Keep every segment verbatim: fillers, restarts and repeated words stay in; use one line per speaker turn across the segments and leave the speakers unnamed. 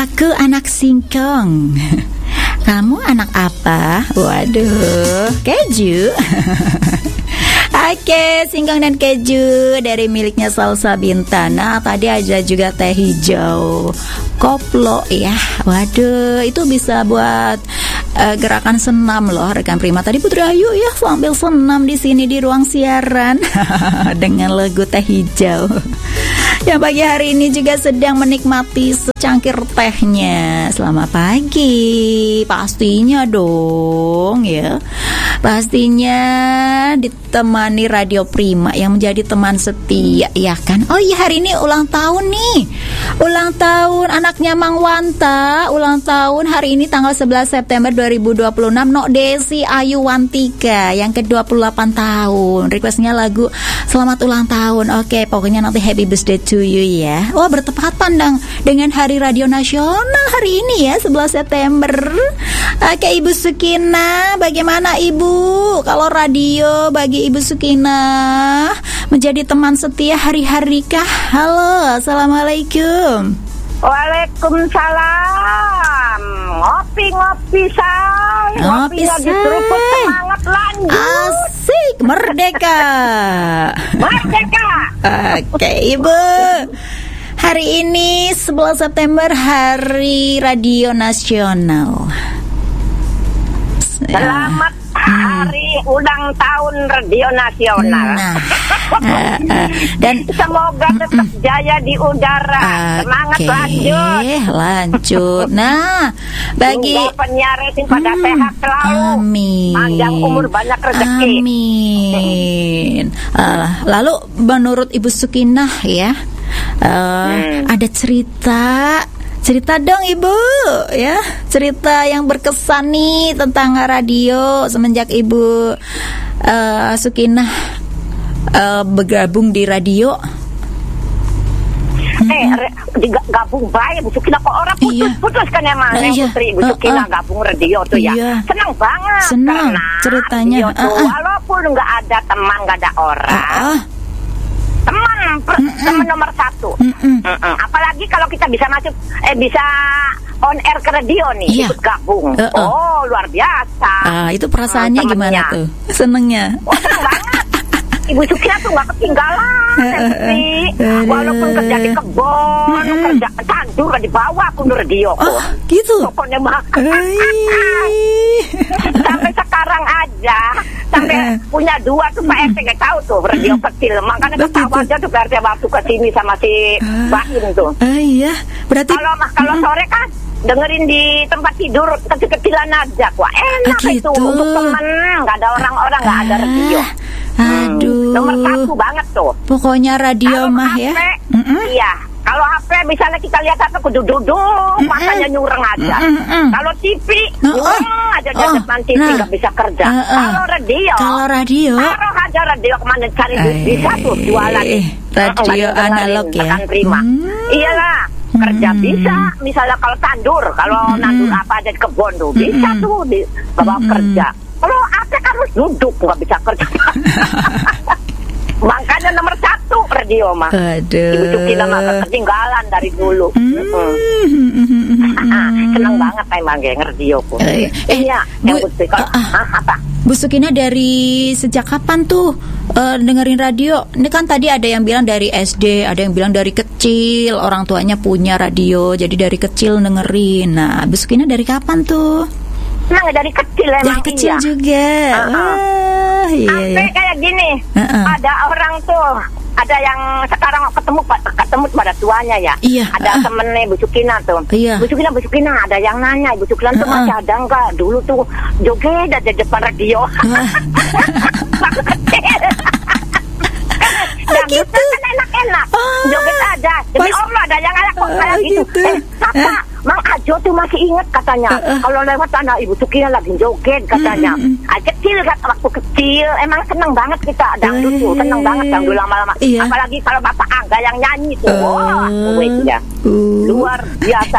Aku anak singkong. Kamu anak apa? Waduh, keju. Oke, singkong dan keju dari miliknya Salsa Bintana. Tadi ada juga teh hijau koplo ya. Waduh, itu bisa buat uh, gerakan senam loh rekan Prima. Tadi Putri Ayu ya sambil senam di sini di ruang siaran dengan lagu teh hijau. Yang pagi hari ini juga sedang menikmati secangkir tehnya. Selamat pagi. Pastinya dong ya. Pastinya ditemani Radio Prima yang menjadi teman setia, ya kan? Oh iya, hari ini ulang tahun nih. Ulang tahun anaknya Mang Wanta. Ulang tahun hari ini tanggal sebelas September dua ribu dua puluh enam. Nok Desi Ayu Wantika yang ke dua puluh delapan tahun. Requestnya lagu Selamat Ulang Tahun. Oke, pokoknya nanti happy birthday to you ya. Wah, bertepatan dong dengan Hari Radio Nasional hari ini ya, sebelas September. Oke, Ibu Sukina, bagaimana Ibu? Kalau radio bagi Ibu Sukina menjadi teman setia hari-hari kah? Halo, Assalamualaikum.
Waalaikumsalam. Ngopi-ngopi say.
Ngopi
lagi seruput semangat lanjut.
Asik, merdeka.
Merdeka.
Oke, Ibu. Hari ini sebelas September Hari Radio Nasional.
Selamat hari hmm. ulang tahun Radio Nasional.
Nah, uh, uh, dan
semoga tetap uh, jaya di udara. Uh, Semangat okay, lanjut.
lanjut. Nah, bagi
penyiar sing pada hmm, sehat selalu.
Amin.
Panjang umur, banyak rezeki.
Amin. Uh, lalu menurut Ibu Sukinah ya, uh, hmm. ada cerita. Cerita dong Ibu ya, cerita yang berkesan nih tentang radio semenjak Ibu uh, Sukinah uh, bergabung di radio.
Eh, re, gabung baik Bu Sukinah kok orang putus-putus kan emang nah, iya. Putri Bu Sukinah uh, uh. gabung radio tuh ya.
Iya.
Senang banget
Senang
karena
ceritanya.
Radio tuh, uh, uh. walaupun nggak ada teman, nggak ada orang. Uh, uh. Teman, per, teman nomor satu. Mm-mm. Mm-mm. Apalagi kalau kita bisa masuk, eh bisa on air ke radio nih, iya. ikut gabung. Uh-uh. Oh, luar biasa.
Uh, itu perasaannya uh, gimana tuh? Senengnya?
Oh, seneng banget. Ibu Sukinah tuh nggak ketinggalan, sih. Walaupun kerja di kebon, mm-hmm. kerja tandur di bawah aku radio.
Oh, gitu.
Pokoknya mah. Sampai sekarang aja, sampai punya dua tuh Pak R T nggak tahu tuh radio kecil. Makanya ketawa aja tuh Pak R T waktu kesini sama si Baim tuh.
Ah iya, berarti
kalau kalau sore kan dengerin di tempat tidur kecil-kecilan aja, wah enak ah, gitu. Itu untuk temen, nggak ada orang-orang, nggak ada radio.
Aduh,
hmm, nomor satu banget tuh.
Pokoknya radio
kalo
mah
H P,
ya.
Iya. Kalau H P misalnya kita lihat apa kudu duduk, matanya nyureng aja. Kalau T V, nyureng aja di depan T V nggak bisa kerja. Kalau radio,
kalau radio,
taruh aja radio kemana cari duit bisa tuh jualan.
Radio analog ya.
Terima. Iyalah. Kerja hmm. bisa, misalnya kalau tandur, kalau hmm. nandur apa aja di kebun tuh hmm. bisa tuh di bawa hmm. kerja. Kalau apa harus duduk nggak bisa kerja. Makanya nomor satu radio mah.
Aduh.
Ibu Sukinah mah ketinggalan dari dulu. Hmm. Hmm. Senang banget emang ya radio pun.
Eh, eh
iya,
Bu,
yang putih. Uh, uh, apa?
Bu Sukinah dari sejak kapan tuh uh, dengerin radio? Ini kan tadi ada yang bilang dari S D, ada yang bilang dari kecil, orang tuanya punya radio, jadi dari kecil dengerin. Nah, Bu Sukinah dari kapan tuh?
Nah, dari kecil emang.
Dari kecil
iya.
juga. Uh-uh. Wah, iya.
Sampai kayak gini, uh-uh. ada orang tuh, ada yang sekarang ketemu ketemu pada tuanya ya.
Iya.
Ada uh-uh. temennya Bu Sukinah tuh.
Iya.
Bu Sukinah, Bu Sukinah, ada yang nanya, Ibu Sukinah tuh uh-uh. masih ada enggak? Dulu tuh joget aja depan radio. Uh. Waktu kecil. Dan gitu kan enak-enak. Oh, joget aja. Demi Allah ada yang ngalah kok kayak gitu. gitu. Eh, Papa, Mang Ajo tuh masih ingat katanya. Uh, uh. Kalau lewat tanah Ibu Sukinah lagi joget katanya. Mm, mm. Ah, kecil kan waktu kecil. Emang seneng banget kita dangdut tuh. Seneng uh, banget dangdut lama-lama. Iya. Apalagi kalau Bapak Angga yang nyanyi tuh. Uh, Wah, wow, ya. Uh. Luar biasa.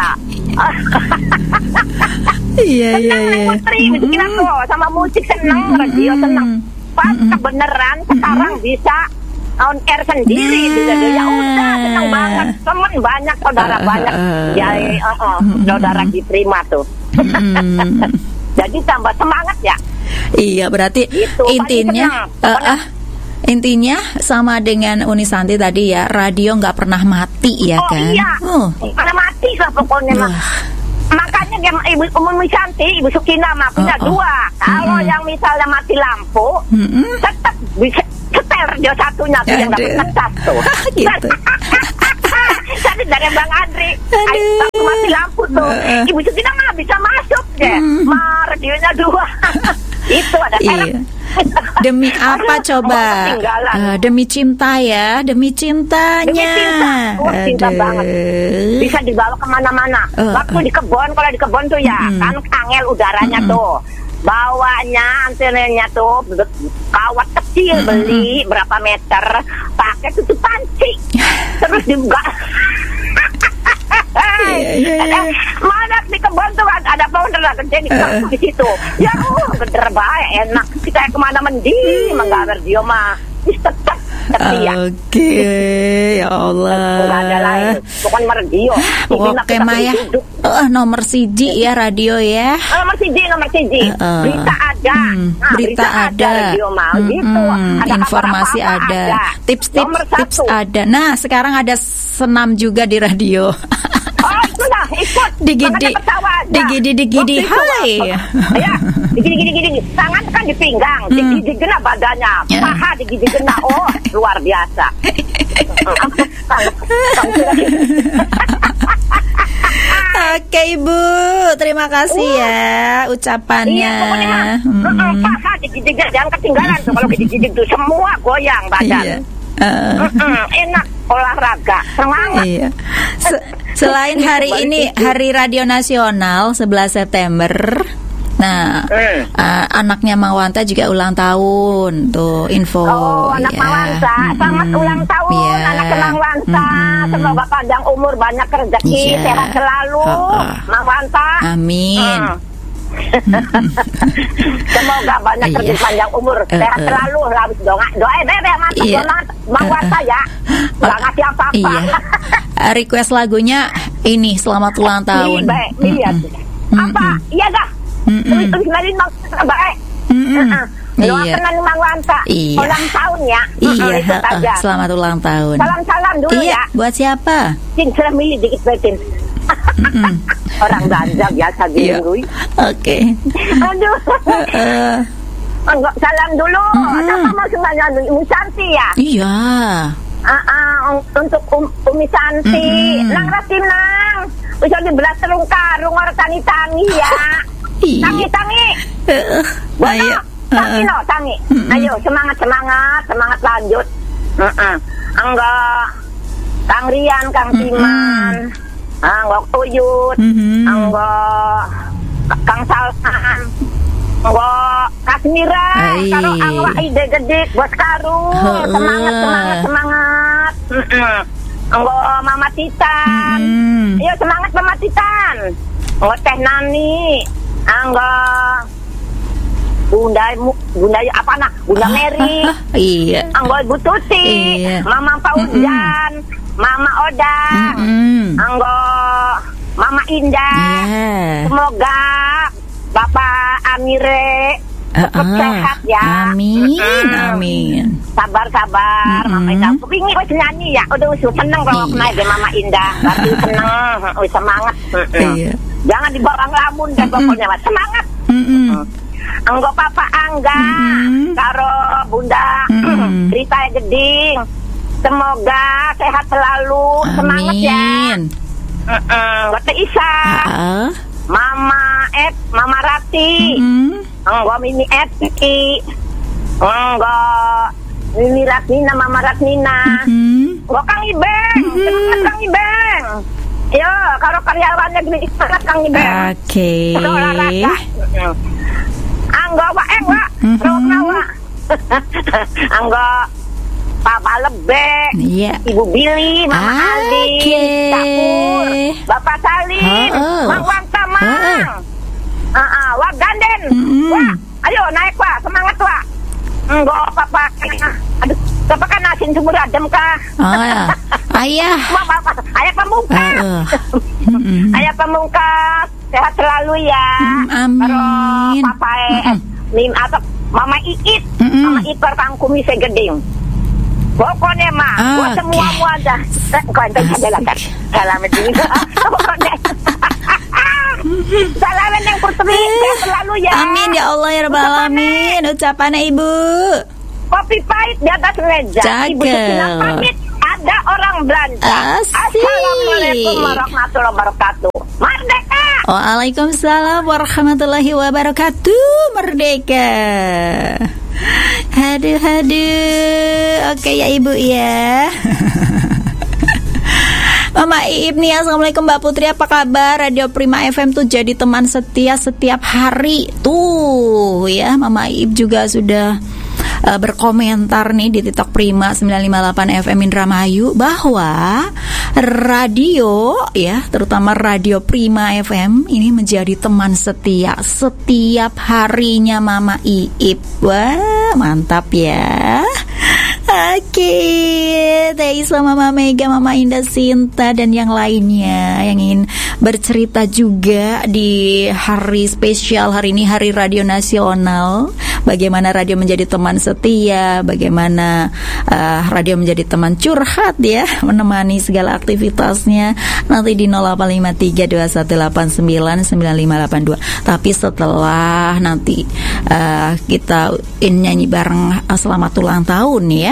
Iya, iya, iya.
Seneng Putri, Ibu Sukinah tuh. Sama musik seneng, radio seneng. Pas kebenaran sekarang bisa on air sendiri nah. Ya udah senang banget, teman banyak, saudara uh, banyak uh, ya uh, uh, uh, saudara diterima tuh. uh, Jadi tambah semangat ya.
Iya, berarti gitu, intinya uh, uh, intinya sama dengan Uni Santi tadi ya, radio nggak pernah mati ya
oh,
kan?
Oh iya,
uh.
pernah mati lah pokoknya mah. Makanya yang Ibu Umi Santi, Ibu Sukina mah punya uh, uh. dua. Kalau mm-hmm. yang misalnya mati lampu, mm-hmm. tetap bisa setel dia satunya tuh yang dapat ngecat tuh. Gitu. Jadi dari Bang Andri, ayo mati lampu tuh, uh, Ibu Sukina mah bisa masuk deh, mm. mah radionya dua. Itu ada
iya. Demi apa aduh, coba? Uh, demi cinta ya, demi cintanya.
Demi cinta, oh, cinta banget. Bisa dibawa kemana-mana. Uh, Waktu uh. di kebun, kalau di kebun tuh ya, mm. kan angel udaranya mm. tuh. Bawanya antenanya tuh kawat kecil, mm. beli berapa meter, pakai tutup panci, terus dibuka. Hey, yeah, yeah, yeah. Mana di kebun tuh ada founder lah kerja di, uh. di situ. Ya, uh, geder baik, enak. Kita kemana mending, uh. menggawer dia mah. Tetap setia.
Oke, ya Allah.
Enggak ada lain. Pokoknya radio.
Oke, Maya. Uh, nomor siji ya radio ya.
Uh, nomor siji, nomor siji. Uh, uh. Berita ada.
Hmm,
nah,
berita, berita ada. ada radio mah. Hmm, gitu. Ada informasi apa-apa ada. ada. Tips-tips tips ada. Nah, sekarang ada senam juga di radio.
Oh, sudah ikut.
Digidi, digidi, digidi, hai.
Ya, digidi, digidi, digidi. Tangan kan di pinggang, hmm. digidi gena badannya, yeah. paha digidi gena. Oh, luar biasa.
Oke Ibu, terima kasih uh. ya ucapannya. Iya,
pokoknya hmm. paha digidi gena, jangan ketinggalan tuh kalau digidi itu semua goyang badan. Iya. Uh. Enak olahraga, semangat.
Iya. Se- selain hari ini Hari Radio Nasional sebelas September. Nah, hmm. uh, anaknya Mawanta juga ulang tahun. Tuh info.
Oh, anak ya. Mawanta, mm-hmm. selamat ulang tahun yeah. anak Mawanta. Mm-hmm. Semoga panjang umur, banyak rezeki, yeah. sehat selalu, uh-uh. Mawanta.
Amin. Hmm.
Semoga banyak rezeki, iya. panjang umur, uh, sehat uh. selalu. Habis doa, doa bebe mantap iya. Mawanta ya. Enggak ngasih apa-apa. Iya.
Request lagunya ini Selamat Ulang Tahun.
Iya, iya. Apa? Iya dah. Tulis tulis lagi mang baik. Doakan Mang Wanta ulang tahun ya.
Iya. Selamat ulang tahun.
Salam-salam dulu ya.
Buat siapa?
Cing sudah milih dikit betin. Orang belanja biasa gitu.
Oke.
Aduh. Enggak salam dulu. Apa mau semuanya Umi Santi ya?
Iya.
Ah, uh, uh, untuk um, Umi Santi, mm-hmm. nang rasim nang, bisa dibelah terung karung orang tangi-tangi ya, tangi-tangi, uh, ayo, tangi uh, no, tangi, mm-hmm. ayo semangat semangat semangat lanjut, uh-uh. enggak, Kang Rian, Kang Timan, mm-hmm. enggak Uyut, mm-hmm. enggak Kang Salman. Enggak Kasmira, karo angwa ide gede buat karung, uh, semangat semangat semangat. Heeh. Enggak Mama Titan. Mm. Iya semangat Mama Titan. Enggak Teh Nani. Enggak Bunda Bunda apa nah? Bunda Mary.
Iya.
Enggak Ibu Tuti, iya. Mama Fauzan, mm-hmm. Mama Oda. Mm-hmm. Enggak Mama Indah. Yeah. Semoga Bapak Amire cepat uh, uh, sehat ya.
Amin, uh, amin.
Sabar-sabar, mm-hmm. Mama Indah. Kepingin wis nyanyi ya. Udah udah seneng kalau kenal dengan Mama Indah. Berarti seneng, wis semangat. Iya. Jangan dibawa ngelamun dan pokoknya mas semangat. Mm-hmm. Anggo Papa Angga, mm-hmm. karo Bunda mm-hmm. Rita Geding. Semoga sehat selalu, amin. Semangat ya. Heeh, Gote Isa. Uh-uh. Mama Ed, Mama Rati, mm-hmm. enggak Mini Eti, enggak Mimi Ratnina, Mama Ratnina, mm-hmm. enggak Kang Ibeng, mm-hmm. semangat Kang Ibeng. Yo, kalau karyawannya gini semangat Kang Ibeng.
Oke. Okay.
Olahraga. Enggak Wak Eng Wak, Rokna Wak, enggak Papa Lebek, yeah. Ibu Billy, Mama ah, Aldi, okay. Dapur, Bapak Salim, oh, oh. Mang Wanta Mang, oh, oh. Uh, uh, Wak Ganden, mm-hmm. Wak, ayo naik Wak, semangat Wak, enggak Papa, aduh. Apa kan asin sumur adem kah?
Oh ya. Ayah.
Ayah Pamungkas.
Uh, uh.
Ayah Pamungkas sehat selalu ya.
Mm, amin.
Terus Papa eh, Mim atau Mama Iit,
Mm-mm.
Mama Ipar Kang Kumis Geding. Pokoknya mah,
Ah,
buat semua
okay.
semua dah. Kau ente adalah kan. Selamat juga. Pokoknya. Salaman yang putri sehat selalu ya.
Amin ya Allah ya rabbal alamin. Ucapannya Ibu.
Kopi pahit di atas meja. Ibu Sukina pamit. Ada orang belanja.
Asik.
Assalamualaikum warahmatullahi wabarakatuh. Merdeka.
Waalaikumsalam warahmatullahi wabarakatuh. Merdeka. Aduh aduh. Oke ya Ibu ya. Mama Iip nih, assalamualaikum Mbak Putri, apa kabar? Radio Prima F M tuh jadi teman setia setiap hari. Tuh ya, Mama Iip juga sudah uh, berkomentar nih di TikTok Prima sembilan lima delapan F M Indramayu bahwa radio ya, terutama Radio Prima F M ini menjadi teman setia setiap harinya Mama Iip. Wah, mantap ya. Oke, Teh Isla, Mama Mega, Mama Indah Sinta dan yang lainnya yang ingin bercerita juga di hari spesial hari ini, Hari Radio Nasional. Bagaimana radio menjadi teman setia, bagaimana uh, radio menjadi teman curhat ya, menemani segala aktivitasnya. Nanti di nol delapan lima tiga dua satu delapan sembilan sembilan lima delapan dua. Tapi setelah nanti uh, kita nyanyi bareng uh, selamat ulang tahun ya.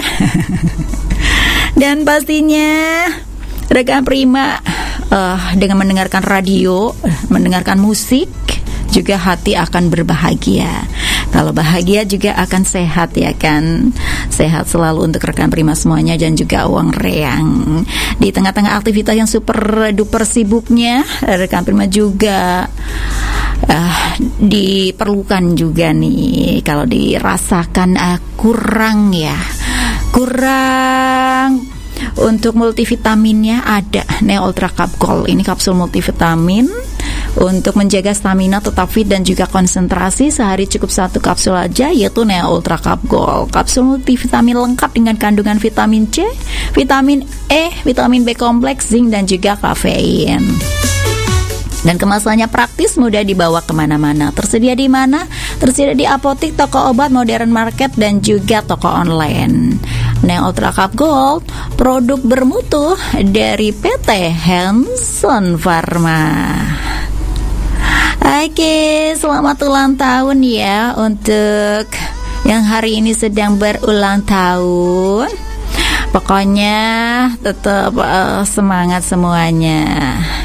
Dan pastinya rekan Prima uh, dengan mendengarkan radio, mendengarkan musik, juga hati akan berbahagia. Kalau bahagia juga akan sehat ya kan. Sehat selalu untuk rekan Prima semuanya dan juga uang reang. Di tengah-tengah aktivitas yang super duper sibuknya, rekan Prima juga uh, diperlukan juga nih kalau dirasakan uh, kurang ya. Kurang untuk multivitaminnya ada Neo Ultra Cup Gold. Ini kapsul multivitamin untuk menjaga stamina tetap fit dan juga konsentrasi. Sehari cukup satu kapsul aja, yaitu Neo Ultra Cup Gold. Kapsul multivitamin lengkap dengan kandungan vitamin C, vitamin E, vitamin B kompleks, zinc dan juga kafein. Dan kemasannya praktis, mudah dibawa kemana-mana. Tersedia di mana? Tersedia di apotik, toko obat, modern market, dan juga toko online. Neo Ultra Cup Gold, produk bermutu dari P T Hanson Pharma. Oke, selamat ulang tahun ya untuk yang hari ini sedang berulang tahun. Pokoknya tetap uh, semangat semuanya.